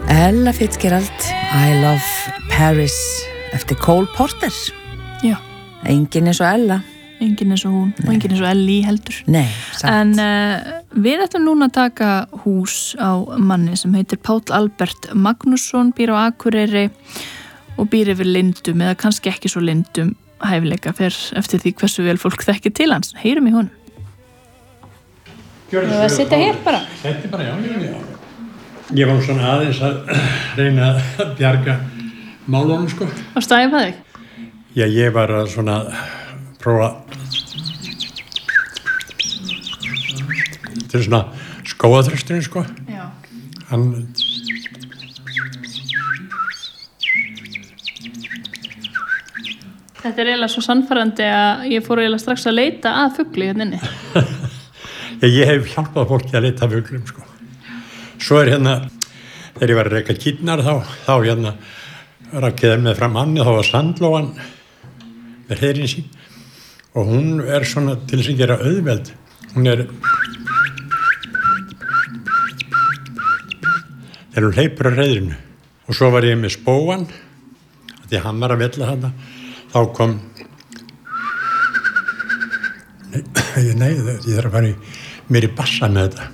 Ella Fitzgerald, I Love Paris eftir Cole Porter. Já. Engin eins og Ella. Engin eins og hún og engin eins og Ellie heldur. Nei, satt. En við ætlum núna að taka hús á manni sem heitir Páll Albert Magnússon, býr á Akureyri og býr yfir lindum eða kannski ekki svo lindum hæfileika fer eftir því hversu vel fólk þekkir til hans. Heyrum í honum. Við að sitja hér bara. Þetta bara, já. Ég var svona aðeins að reyna að bjarga málunum, sko. Og stæfa þig? Já, ég var að svona prófa þetta svona skóaþrösturinn, sko. Já. Hann Þetta eiginlega svo sannfærandi að ég fór eiginlega strax að leita að fugli hérna inni. ég hef hjálpað fólki að leita að fuglum, sko. Svo þegar ég var að reka kýrnar þá rakið með fram annið, þá var sandlóan með hreiðrin sín og hún svona til þess að gera auðveld. Hún þegar hún hleypur á hreiðrinu og svo var ég með spóan, því hann var að vella þarna, þá kom nei, ég þarf að fara mér í bassa með þetta.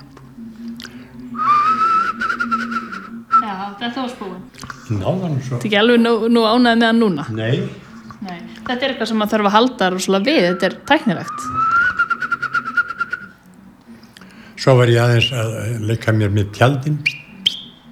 Já, þetta var spóin. Náðan svo. Þetta ekki alveg nú ánæði með hann núna? Nei. Þetta eitthvað sem maður þarf að halda rosalega við, þetta tæknilegt. Svo var ég aðeins að leika mér með tjaldin.